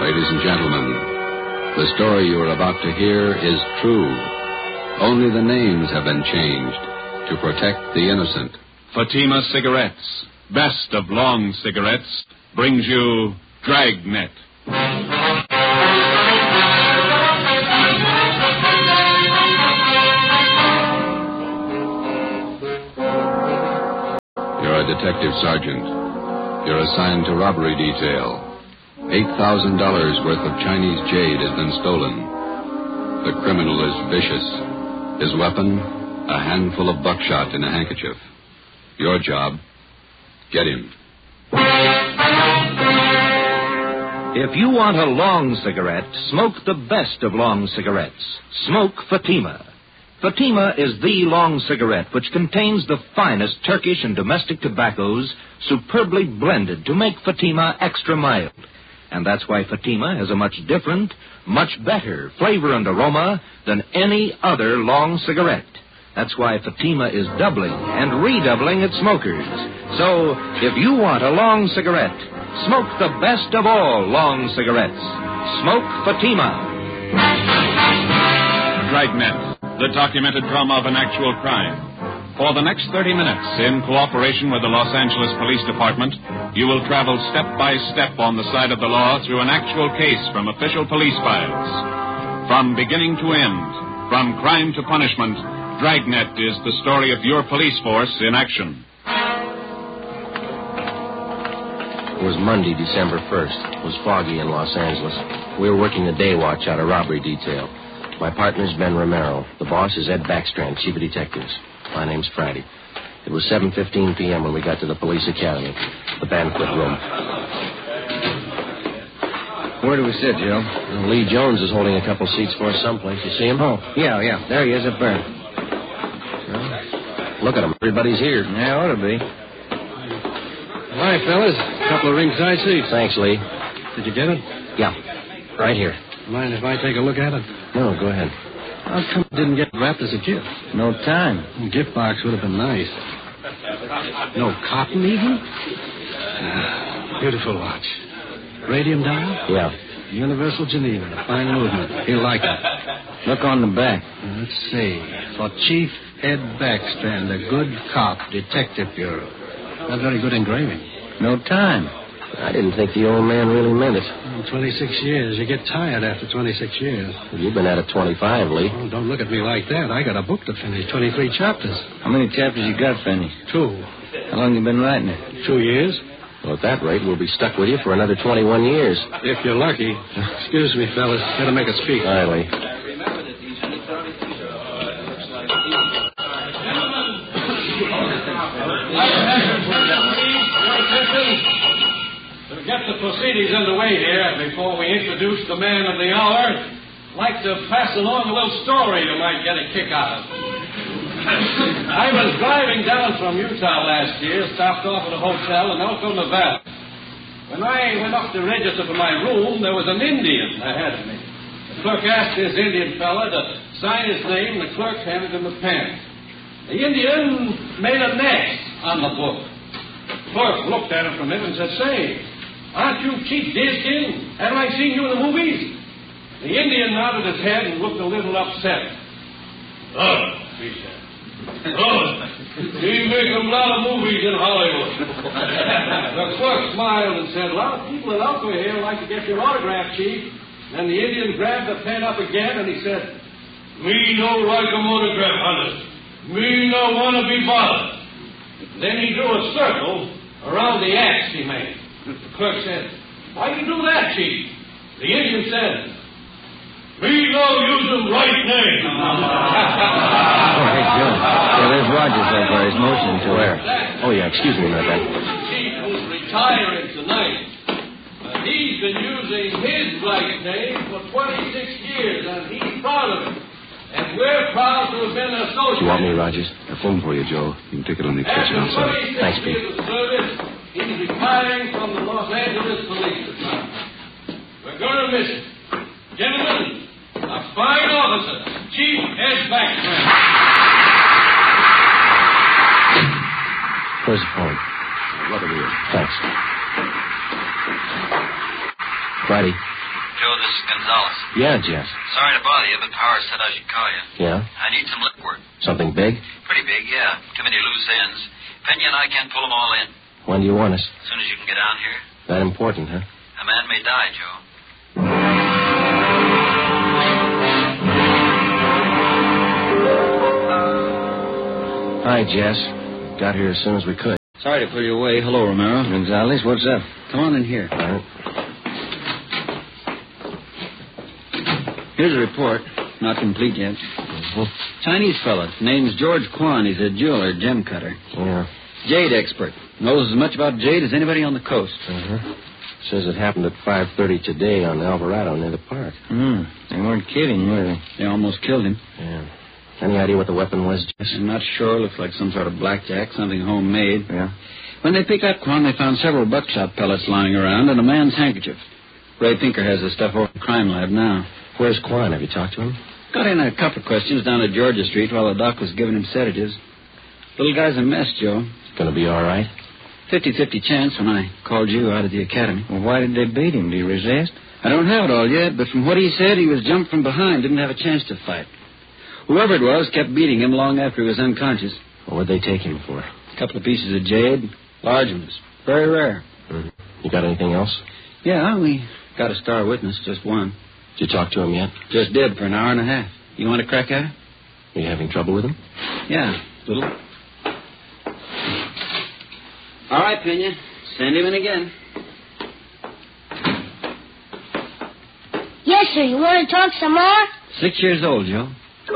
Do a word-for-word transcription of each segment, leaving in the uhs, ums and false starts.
Ladies and gentlemen, the story you are about to hear is true. Only the names have been changed to protect the innocent. Fatima Cigarettes, best of long cigarettes, brings you Dragnet. You're a detective sergeant. You're assigned to robbery detail. Eight thousand dollars worth of Chinese jade has been stolen. The criminal is vicious. His weapon, a handful of buckshot in a handkerchief. Your job, get him. If you want a long cigarette, smoke the best of long cigarettes. Smoke Fatima. Fatima is the long cigarette which contains the finest Turkish and domestic tobaccos superbly blended to make Fatima extra mild. And that's why Fatima has a much different, much better flavor and aroma than any other long cigarette. That's why Fatima is doubling and redoubling its smokers. So, if you want a long cigarette, smoke the best of all long cigarettes. Smoke Fatima. Dragnet, the documented drama of an actual crime. For the next thirty minutes, in cooperation with the Los Angeles Police Department, you will travel step by step on the side of the law through an actual case from official police files. From beginning to end, from crime to punishment, Dragnet is the story of your police force in action. It was Monday, December first. It was foggy in Los Angeles. We were working the day watch out of robbery detail. My partner's Ben Romero. The boss is Ed Backstrand, chief of detectives. My name's Friday. It was seven fifteen p.m. when we got to the police academy, the banquet room. Where do we sit, Joe? Well, Lee Jones is holding a couple seats for us someplace. You see him? Oh, yeah, yeah. There he is at Byrne. Well, look at him. Everybody's here. Yeah, ought to be. Hi, fellas. A couple of ringside seats. Thanks, Lee. Did you get it? Yeah, right here. Mind if I take a look at it? No, go ahead. How come it didn't get wrapped as a gift? No time. A gift box would have been nice. No cotton, even? Ah, beautiful watch. Radium dial? Yeah. Universal Geneva. Fine movement. He'll like it. Look on the back. Let's see. For Chief Ed Backstrand, a good cop, Detective Bureau. Not very good engraving. No time. I didn't think the old man really meant it. Oh, twenty-six years. You get tired after twenty-six years. Well, you've been at it twenty-five, Lee. Oh, don't look at me like that. I got a book to finish. twenty-three chapters. How many chapters you got, Fanny? Two. How long you been writing it? Two years. Well, at that rate, we'll be stuck with you for another twenty-one years. If you're lucky. Excuse me, fellas. Gotta make a speak. All right, Lee. To get the proceedings underway here, before we introduce the man of the hour, I'd like to pass along a little story you might get a kick out of. I was driving down from Utah last year, stopped off at a hotel in Elko, Nevada. When I went up to register for my room, there was an Indian ahead of me. The clerk asked this Indian fella to sign his name, and the clerk handed him a pen. The Indian made a next on the book. The clerk looked at him for a minute and said, "Say, aren't you Chief Deerskin? Haven't I seen you in the movies?" The Indian nodded his head and looked a little upset. "Oh," he said. "Oh, we make a lot of movies in Hollywood." The clerk smiled and said, "A lot of people in Elko here would like to get your autograph, Chief." Then the Indian grabbed the pen up again and he said, "Me no like a autograph, honest. Me no want to be bothered." Then he drew a circle around the axe he made. The clerk said, "Why you do that, Chief?" The Indian said, "Me no use the right name." Oh, hey, Joe. Yeah, there's Rogers over there. He's motioning to Where? her. Oh, yeah, excuse me a minute, Ben. The chief who's retiring tonight. Uh, he's been using his right name for twenty-six years, and he's proud of it. And we're proud to have been associated. You want me, Rogers? A phone for you, Joe. You can take it on the kitchen After outside. twenty-six Thanks, Pete. years of service, he's retiring from the Los Angeles Police Department. We're going to miss him. Gentlemen, a fine officer, Chief Ed Backstrand. Where's the phone? Right over here. Thanks. Friday, Joe, this is Gonzalez. Yeah, Jeff. Sorry to bother you, but Powers said I should call you. Yeah? I need some lip work. Something big? Pretty big, yeah. Too many loose ends. Pena and I can't pull them all in. When do you want us? As soon as you can get down here. That important, huh? A man may die, Joe. Hi, Jess. Got here as soon as we could. Sorry to pull you away. Hello, Romero. Gonzalez, what's up? Come on in here. All right. Here's a report. Not complete yet. Mm-hmm. Chinese fella. Name's George Kwan. He's a jeweler, gem cutter. Yeah. Jade expert. Knows as much about jade as anybody on the coast. Uh-huh. Says it happened at five thirty today on Alvarado near the park. Hmm. They weren't kidding, were they? They almost killed him. Yeah. Any idea what the weapon was, Jess? I'm not sure. Looks like some sort of blackjack, something homemade. Yeah. When they picked up Kwan, they found several buckshot pellets lying around and a man's handkerchief. Ray Pinker has the stuff over at the crime lab now. Where's Kwan? Have you talked to him? Got in a couple of questions down at Georgia Street while the doc was giving him sedatives. Little guy's a mess, Joe. Gonna be all right? Fifty-fifty chance when I called you out of the academy. Well, why did they beat him? Do you resist? I don't have it all yet, but from what he said, he was jumped from behind, didn't have a chance to fight. Whoever it was kept beating him long after he was unconscious. Well, what'd they take him for? A couple of pieces of jade, large ones, very rare. Mm-hmm. You got anything else? Yeah, we got a star witness, just one. Did you talk to him yet? Just did for an hour and a half. You want to crack at it? Are you having trouble with him? Yeah, a little. All right, Pena. Send him in again. Yes, sir. You want to talk some more? Six years old, Joe.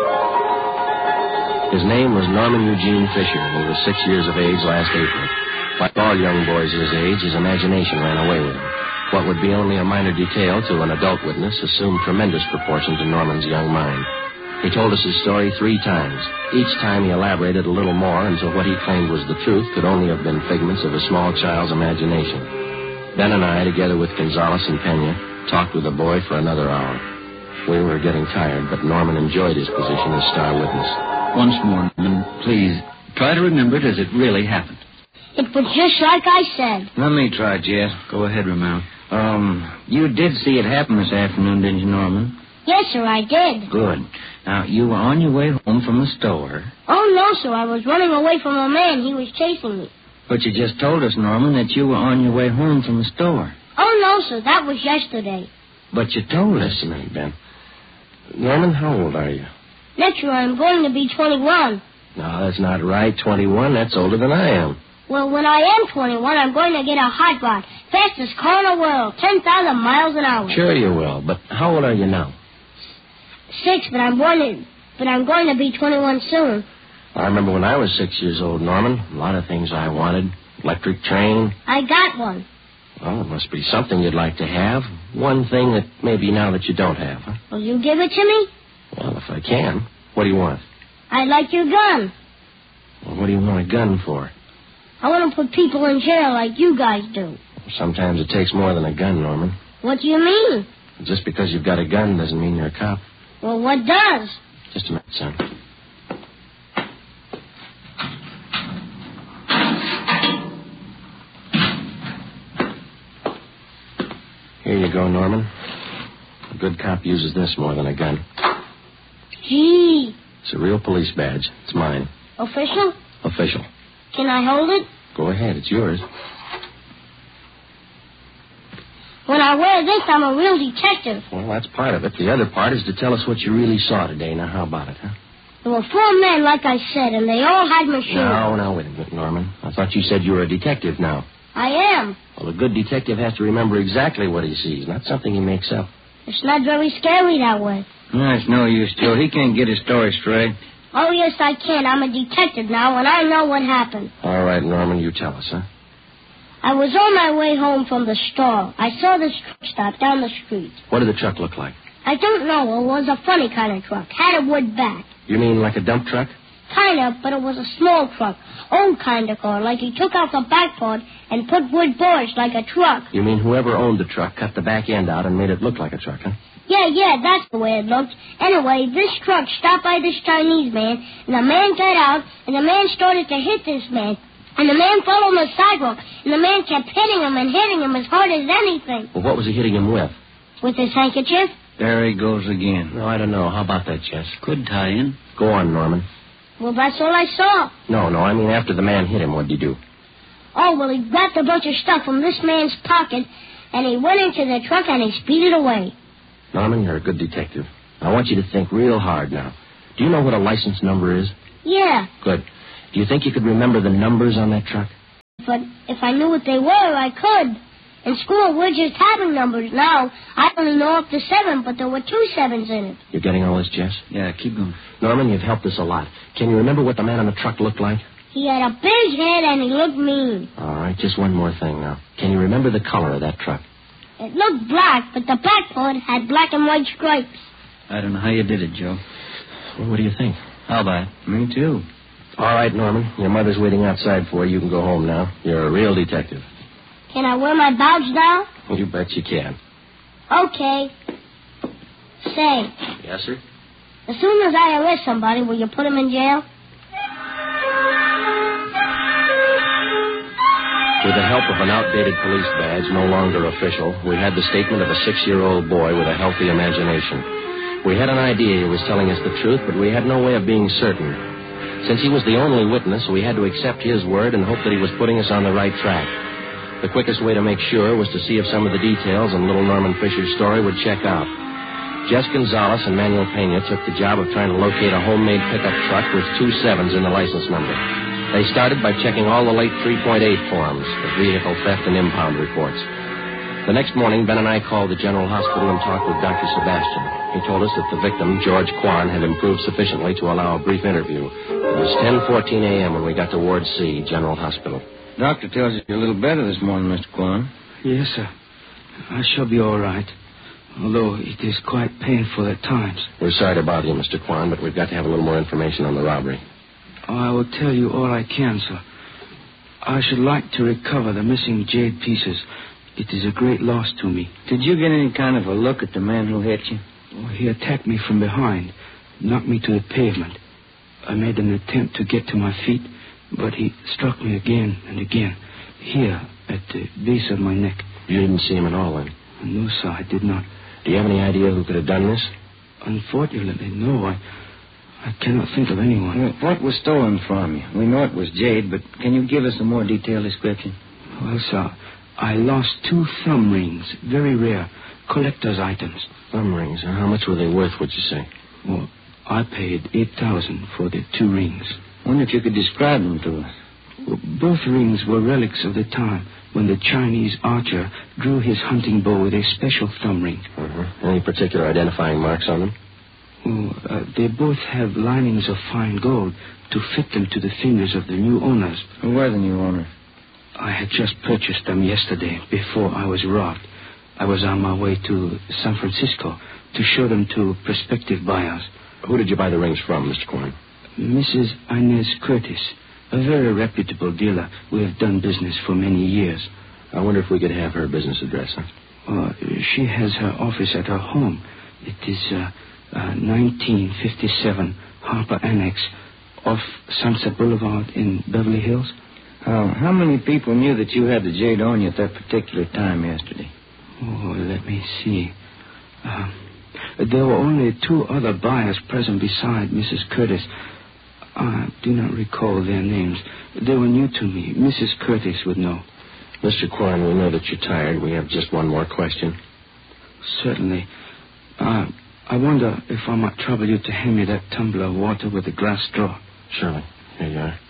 His name was Norman Eugene Fisher. He was six years of age last April. Like all young boys his age, his imagination ran away with him. What would be only a minor detail to an adult witness assumed tremendous proportion to Norman's young mind. He told us his story three times. Each time he elaborated a little more until what he claimed was the truth could only have been figments of a small child's imagination. Ben and I, together with Gonzalez and Pena, talked with the boy for another hour. We were getting tired, but Norman enjoyed his position as star witness. Once more, Norman, please, try to remember it as it really happened. It was just like I said. Let me try, Jess. Go ahead, Romero. Um, you did see it happen this afternoon, didn't you, Norman? Yes, sir, I did. Good. Now, you were on your way home from the store. Oh, no, sir. I was running away from a man. He was chasing me. But you just told us, Norman, that you were on your way home from the store. Oh, no, sir. That was yesterday. But you told us. Listen to me, Ben. Norman, how old are you? Next year I'm going to be twenty-one. No, that's not right. twenty-one, that's older than I am. Well, when I am twenty-one, I'm going to get a hot rod. Fastest car in the world. ten thousand miles an hour. Sure you will, but how old are you now? Six, but I'm going to, but I'm going to be twenty-one soon. I remember when I was six years old, Norman. A lot of things I wanted. Electric train. I got one. Well, it must be something you'd like to have. One thing that maybe now that you don't have, huh? Will you give it to me? Well, if I can. What do you want? I'd like your gun. Well, what do you want a gun for? I want to put people in jail like you guys do. Sometimes it takes more than a gun, Norman. What do you mean? Just because you've got a gun doesn't mean you're a cop. Well, what does? Just a minute, son. Here you go, Norman. A good cop uses this more than a gun. Gee. It's a real police badge. It's mine. Official? Official. Can I hold it? Go ahead. It's yours. When I wear this, I'm a real detective. Well, that's part of it. The other part is to tell us what you really saw today. Now, how about it, huh? There were four men, like I said, and they all had machines. No, no, wait a minute, Norman. I thought you said you were a detective now. I am. Well, a good detective has to remember exactly what he sees, not something he makes up. It's not very scary that way. No, it's no use, Joe. He can't get his story straight. Oh, yes, I can. I'm a detective now, and I know what happened. All right, Norman, you tell us, huh? I was on my way home from the store. I saw this truck stop down the street. What did the truck look like? I don't know. It was a funny kind of truck. Had a wood back. You mean like a dump truck? Kind of, but it was a small truck. Old kind of car, like he took out the back part and put wood boards like a truck. You mean whoever owned the truck cut the back end out and made it look like a truck, huh? Yeah, yeah, that's the way it looked. Anyway, this truck stopped by this Chinese man, and the man got out, and the man started to hit this man. And the man fell on the sidewalk, and the man kept hitting him and hitting him as hard as anything. Well, what was he hitting him with? With his handkerchief? There he goes again. No, I don't know. How about that, Jess? Could tie in. Go on, Norman. Well, that's all I saw. No, no, I mean after the man hit him, what'd you do? Oh, well, he grabbed a bunch of stuff from this man's pocket, and he went into the truck and he speeded away. Norman, you're a good detective. I want you to think real hard now. Do you know what a license number is? Yeah. Good. Do you think you could remember the numbers on that truck? But if I knew what they were, I could. In school, we're just having numbers now. I only know up to seven, but there were two sevens in it. You're getting all this, Jess? Yeah, keep going. Norman, you've helped us a lot. Can you remember what the man on the truck looked like? He had a big head and he looked mean. All right, just one more thing now. Can you remember the color of that truck? It looked black, but the back hood had black and white stripes. I don't know how you did it, Joe. Well, what do you think? How about it? Me too. All right, Norman. Your mother's waiting outside for you. You can go home now. You're a real detective. Can I wear my badge now? You bet you can. Okay. Say. Yes, sir? As soon as I arrest somebody, will you put him in jail? With the help of an outdated police badge, no longer official, we had the statement of a six-year-old boy with a healthy imagination. We had an idea he was telling us the truth, but we had no way of being certain. Since he was the only witness, we had to accept his word and hope that he was putting us on the right track. The quickest way to make sure was to see if some of the details in little Norman Fisher's story would check out. Jess Gonzalez and Manuel Pena took the job of trying to locate a homemade pickup truck with two sevens in the license number. They started by checking all the late three point eight forms, the vehicle theft and impound reports. The next morning, Ben and I called the General Hospital and talked with Doctor Sebastian. He told us that the victim, George Kwan, had improved sufficiently to allow a brief interview. It was ten fourteen a.m. when we got to Ward C, General Hospital. Doctor tells you you're a little better this morning, Mister Kwan. Yes, sir. I shall be all right, although it is quite painful at times. We're sorry to bother you, Mister Kwan, but we've got to have a little more information on the robbery. Oh, I will tell you all I can, sir. I should like to recover the missing jade pieces. It is a great loss to me. Did you get any kind of a look at the man who hit you? Oh, he attacked me from behind, knocked me to the pavement. I made an attempt to get to my feet, but he struck me again and again, here at the base of my neck. You didn't see him at all, then? No, sir, I did not. Do you have any idea who could have done this? Unfortunately, no. I I cannot think of anyone. What was stolen from you? We know it was jade, but can you give us a more detailed description? Well, sir, I lost two thumb rings, very rare, collector's items. Thumb rings? How much were they worth, would you say? Well, I paid eight thousand for the two rings. Wonder if you could describe them to us. Well, both rings were relics of the time when the Chinese archer drew his hunting bow with a special thumb ring. Uh-huh. Any particular identifying marks on them? Oh, uh, they both have linings of fine gold to fit them to the fingers of the new owners. Who were the new owners? I had just purchased them yesterday before I was robbed. I was on my way to San Francisco to show them to prospective buyers. Who did you buy the rings from, Mister Kwan? Missus Inez Curtis, a very reputable dealer. We have done business for many years. I wonder if we could have her business address, huh? Uh, she has her office at her home. It is uh, uh, nineteen fifty-seven Harper Annex off Sunset Boulevard in Beverly Hills. Uh, how many people knew that you had the jade on you at that particular time yesterday? Oh, let me see. Uh, there were only two other buyers present beside Missus Curtis. I do not recall their names. They were new to me. Missus Curtis would know. Mister Kwan, we know that you're tired. We have just one more question. Certainly. Uh, I wonder if I might trouble you to hand me that tumbler of water with the glass straw. Surely. Here you are.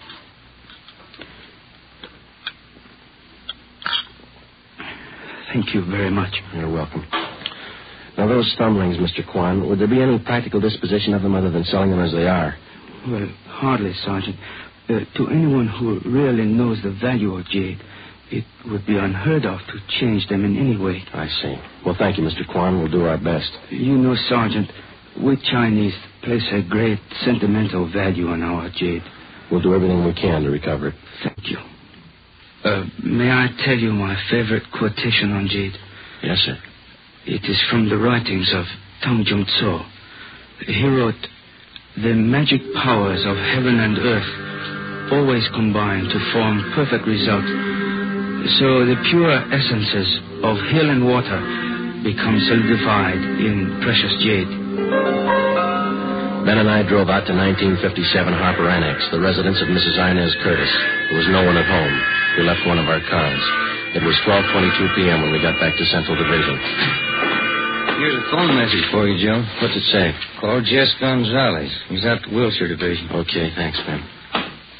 Thank you very much. You're welcome. Now, those thumb rings, Mister Kwan, would there be any practical disposition of them other than selling them as they are? Well, hardly, Sergeant. Uh, to anyone who really knows the value of jade, it would be unheard of to change them in any way. I see. Well, thank you, Mister Kwan. We'll do our best. You know, Sergeant, we Chinese place a great sentimental value on our jade. We'll do everything we can to recover it. Thank you. Uh, may I tell you my favorite quotation on jade? Yes, sir. It is from the writings of Tang Jung Tso. He wrote, "The magic powers of heaven and earth always combine to form perfect result. So the pure essences of hill and water become solidified in precious jade. Ben and I drove out to nineteen fifty-seven Harper Annex, the residence of Missus Inez Curtis. There was no one at home. We left one of our cars. It was twelve twenty-two p.m. when we got back to Central Division. Here's a phone message for you, Joe. What's it say? Call Jess Gonzalez. He's out to Wilshire Division. Okay, thanks, Ben.